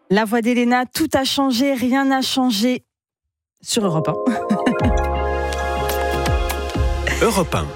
La voix d'Elena, tout a changé, rien n'a changé sur Europe 1. Europe 1.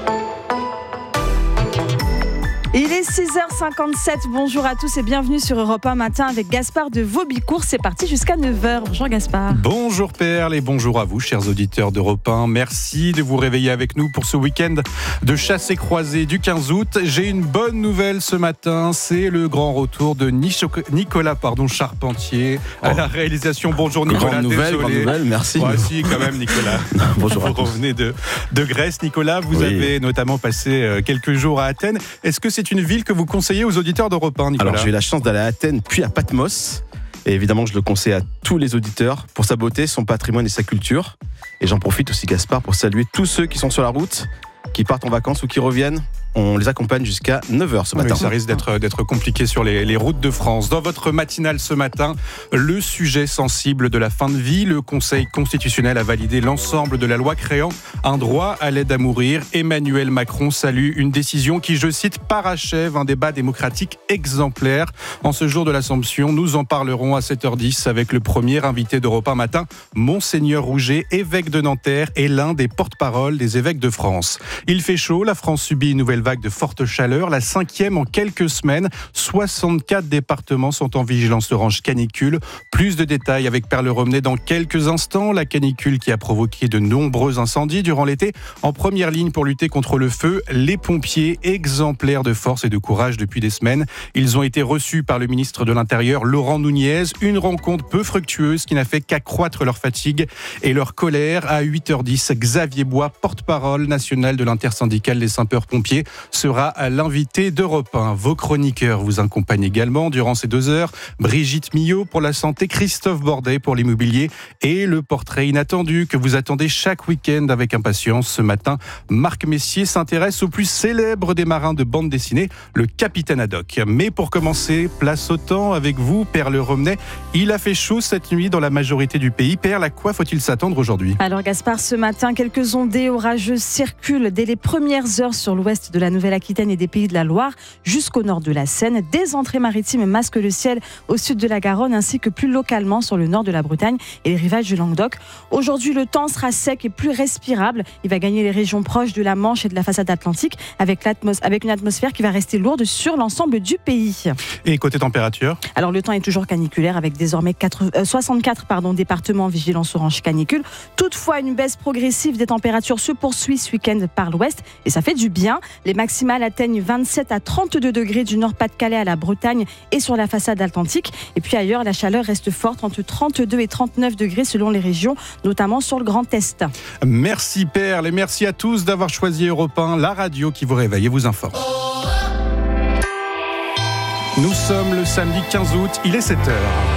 Il est 6h57, bonjour à tous et bienvenue sur Europe 1 Matin avec Gaspard de Vaubicourt. C'est parti jusqu'à 9h. Bonjour Gaspard. Bonjour Perle et bonjour à vous chers auditeurs d'Europe 1. Merci de vous réveiller avec nous pour ce week-end de chasse et croisée du 15 août. J'ai une bonne nouvelle ce matin, c'est le grand retour de Nicolas Charpentier à la réalisation. Bonjour Nicolas, grande nouvelle, merci. Ouais, si, quand même Nicolas. Bonjour à vous tous. revenez de Grèce Nicolas, vous avez notamment passé quelques jours à Athènes. Est-ce que c'est une ville que vous conseillez aux auditeurs d'Europe 1, Nicolas? Alors j'ai eu la chance d'aller à Athènes puis à Patmos. Et évidemment, je le conseille à tous les auditeurs pour sa beauté, son patrimoine et sa culture. Et j'en profite aussi, Gaspard, pour saluer tous ceux qui sont sur la route, qui partent en vacances ou qui reviennent. On les accompagne jusqu'à 9h ce matin. Oui, ça risque d'être compliqué sur les routes de France. Dans votre matinale ce matin, le sujet sensible de la fin de vie. Le Conseil constitutionnel a validé l'ensemble de la loi créant un droit à l'aide à mourir. Emmanuel Macron salue une décision qui, je cite, parachève un débat démocratique exemplaire. En ce jour de l'Assomption, nous en parlerons à 7h10 avec le premier invité d'Europe 1 Matin, Monseigneur Rouget, évêque de Nanterre et l'un des porte-parole des évêques de France. Il fait chaud, la France subit une nouvelle vague de forte chaleur, la 5e en quelques semaines. 64 départements sont en vigilance orange canicule. Plus de détails avec Perle Romney dans quelques instants. La canicule qui a provoqué de nombreux incendies durant l'été. En première ligne pour lutter contre le feu, les pompiers, exemplaires de force et de courage depuis des semaines. Ils ont été reçus par le ministre de l'Intérieur, Laurent Nunez. Une rencontre peu fructueuse qui n'a fait qu'accroître leur fatigue et leur colère. À 8h10, Xavier Bois, porte-parole national de l'intersyndicale des sapeurs-pompiers, sera à l'invité d'Europe 1. Vos chroniqueurs vous accompagnent également durant ces 2 heures. Brigitte Millot pour la santé, Christophe Bordet pour l'immobilier et le portrait inattendu que vous attendez chaque week-end avec impatience. Ce matin, Marc Messier s'intéresse au plus célèbre des marins de bande dessinée, le Capitaine Haddock. Mais pour commencer, place au temps avec vous, Perle Romney. Il a fait chaud cette nuit dans la majorité du pays. Perle, à quoi faut-il s'attendre aujourd'hui? Alors Gaspard, ce matin, quelques ondées orageuses circulent dès les premières heures sur l'ouest de la Nouvelle-Aquitaine et des Pays de la Loire jusqu'au nord de la Seine. Des entrées maritimes masquent le ciel au sud de la Garonne ainsi que plus localement sur le nord de la Bretagne et les rivages du Languedoc. Aujourd'hui, le temps sera sec et plus respirable. Il va gagner les régions proches de la Manche et de la façade atlantique avec une atmosphère qui va rester lourde sur l'ensemble du pays. Et côté température? Alors le temps est toujours caniculaire avec désormais 64 départements en vigilance orange canicule. Toutefois, une baisse progressive des températures se poursuit ce week-end par l'ouest et ça fait du bien. Les maximales atteignent 27 à 32 degrés du Nord-Pas-de-Calais à la Bretagne et sur la façade atlantique. Et puis ailleurs, la chaleur reste forte entre 32 et 39 degrés selon les régions, notamment sur le Grand Est. Merci Perle et merci à tous d'avoir choisi Europe 1, la radio qui vous réveille et vous informe. Nous sommes le samedi 15 août, il est 7h.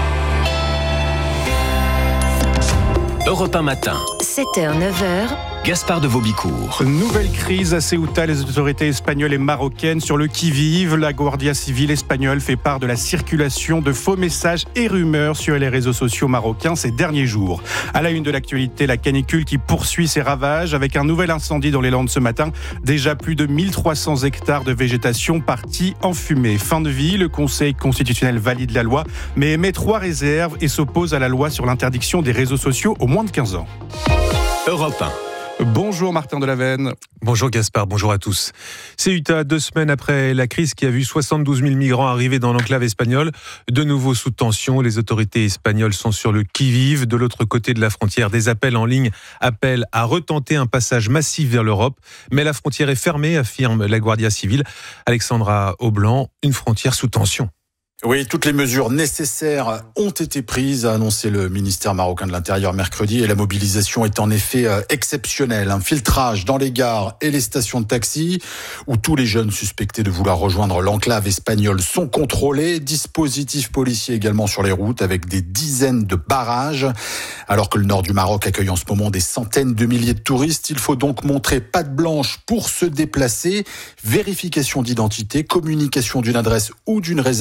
Europe 1 Matin. 7h, 9h. Gaspard de Vaubicourt. Nouvelle crise à Ceuta, les autorités espagnoles et marocaines sur le qui-vive. La Guardia Civile espagnole fait part de la circulation de faux messages et rumeurs sur les réseaux sociaux marocains ces derniers jours. À la une de l'actualité, la canicule qui poursuit ses ravages avec un nouvel incendie dans les Landes ce matin. Déjà plus de 1300 hectares de végétation partis en fumée. Fin de vie, le Conseil constitutionnel valide la loi, mais émet 3 réserves et s'oppose à la loi sur l'interdiction des réseaux sociaux aux moins de 15 ans. Europe 1. Bonjour Martin Delavenne. Bonjour Gaspard, bonjour à tous. Ceuta, 2 semaines après la crise qui a vu 72 000 migrants arriver dans l'enclave espagnole, de nouveau sous tension. Les autorités espagnoles sont sur le qui-vive. De l'autre côté de la frontière, des appels en ligne appellent à retenter un passage massif vers l'Europe. Mais la frontière est fermée, affirme la Guardia Civile. Alexandra Aublanc, une frontière sous tension. Oui, toutes les mesures nécessaires ont été prises, a annoncé le ministère marocain de l'Intérieur mercredi, et la mobilisation est en effet exceptionnelle. Un filtrage dans les gares et les stations de taxi, où tous les jeunes suspectés de vouloir rejoindre l'enclave espagnole sont contrôlés. Dispositif policier également sur les routes, avec des dizaines de barrages. Alors que le nord du Maroc accueille en ce moment des centaines de milliers de touristes, il faut donc montrer patte blanche pour se déplacer. Vérification d'identité, communication d'une adresse ou d'une réservation d'hôtel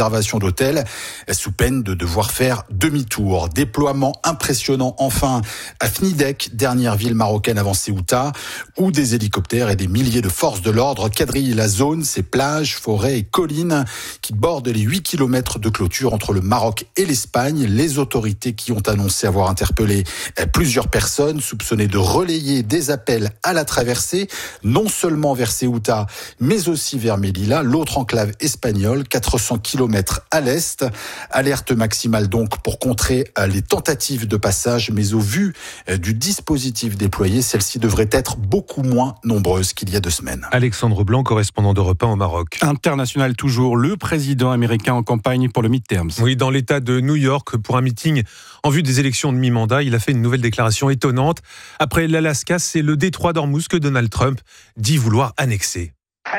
l'hôtel, sous peine de devoir faire demi-tour. Déploiement impressionnant enfin à Fnidek, dernière ville marocaine avant Ceuta, où des hélicoptères et des milliers de forces de l'ordre quadrillent la zone, ses plages, forêts et collines qui bordent les 8 km de clôture entre le Maroc et l'Espagne. Les autorités qui ont annoncé avoir interpellé plusieurs personnes soupçonnées de relayer des appels à la traversée, non seulement vers Ceuta, mais aussi vers Melilla, l'autre enclave espagnole, 400 km à l'est. Alerte maximale donc pour contrer les tentatives de passage, mais au vu du dispositif déployé, celle-ci devrait être beaucoup moins nombreuse qu'il y a 2 semaines. Alexandre Blanc, correspondant d'Europe 1 au Maroc. International toujours, le président américain en campagne pour le midterms. Oui, dans l'État de New York, pour un meeting en vue des élections de mi-mandat, il a fait une nouvelle déclaration étonnante. Après l'Alaska, c'est le détroit d'Ormuz que Donald Trump dit vouloir annexer.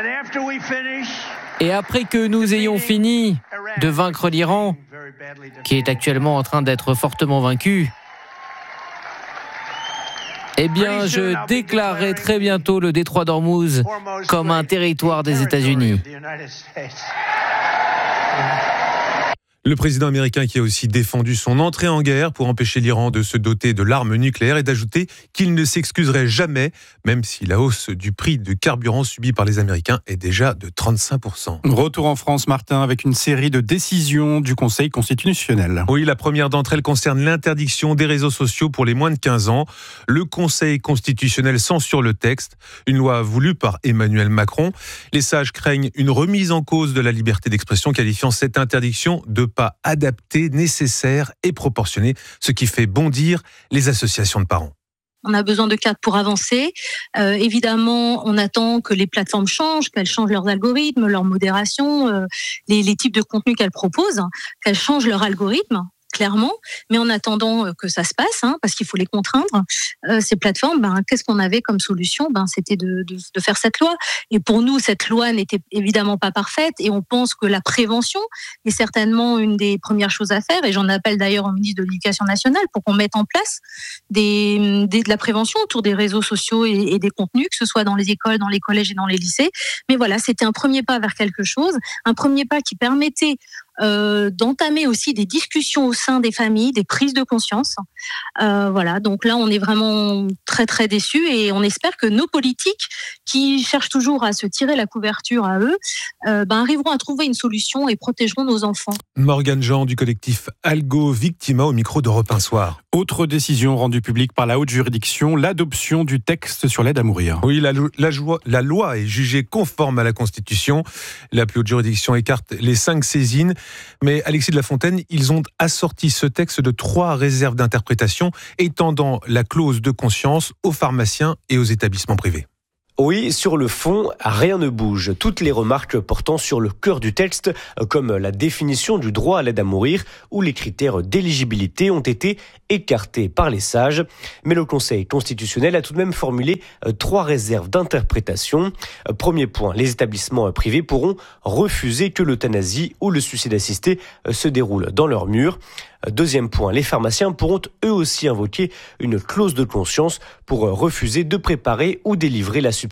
Et après que nous ayons fini de vaincre l'Iran, qui est actuellement en train d'être fortement vaincu, eh bien, je déclarerai très bientôt le détroit d'Ormuz comme un territoire des États-Unis. Le président américain qui a aussi défendu son entrée en guerre pour empêcher l'Iran de se doter de l'arme nucléaire et d'ajouter qu'il ne s'excuserait jamais, même si la hausse du prix du carburant subie par les Américains est déjà de 35%. Retour en France, Martin, avec une série de décisions du Conseil constitutionnel. Oui, la première d'entre elles concerne l'interdiction des réseaux sociaux pour les moins de 15 ans. Le Conseil constitutionnel censure le texte, une loi voulue par Emmanuel Macron. Les sages craignent une remise en cause de la liberté d'expression, qualifiant cette interdiction de pas adapté, nécessaire et proportionné, ce qui fait bondir les associations de parents. On a besoin de cadres pour avancer. Évidemment, on attend que les plateformes changent, qu'elles changent leurs algorithmes, leur modération, les types de contenus qu'elles proposent, qu'elles changent leur algorithme, clairement. Mais en attendant que ça se passe, parce qu'il faut les contraindre, ces plateformes, qu'est-ce qu'on avait comme solution ? C'était de faire cette loi. Et pour nous, cette loi n'était évidemment pas parfaite. Et on pense que la prévention est certainement une des premières choses à faire. Et j'en appelle d'ailleurs au ministre de l'Éducation nationale pour qu'on mette en place de la prévention autour des réseaux sociaux et des contenus, que ce soit dans les écoles, dans les collèges et dans les lycées. Mais voilà, c'était un premier pas vers quelque chose, un premier pas qui permettait d'entamer aussi des discussions au sein des familles, des prises de conscience. Voilà, donc là, on est vraiment très très déçus et on espère que nos politiques, qui cherchent toujours à se tirer la couverture à eux, arriveront à trouver une solution et protégeront nos enfants. Morgane Jean du collectif Algo Victima au micro d'Europe 1 Soir. Autre décision rendue publique par la haute juridiction, l'adoption du texte sur l'aide à mourir. Oui, la loi est jugée conforme à la Constitution. La plus haute juridiction écarte les 5 saisines. Mais Alexis de la Fontaine, ils ont assorti ce texte de 3 réserves d'interprétation, étendant la clause de conscience aux pharmaciens et aux établissements privés. Oui, sur le fond, rien ne bouge. Toutes les remarques portant sur le cœur du texte, comme la définition du droit à l'aide à mourir ou les critères d'éligibilité, ont été écartés par les sages. Mais le Conseil constitutionnel a tout de même formulé 3 réserves d'interprétation. Premier point, les établissements privés pourront refuser que l'euthanasie ou le suicide assisté se déroule dans leurs murs. Deuxième point, les pharmaciens pourront eux aussi invoquer une clause de conscience pour refuser de préparer ou délivrer la substance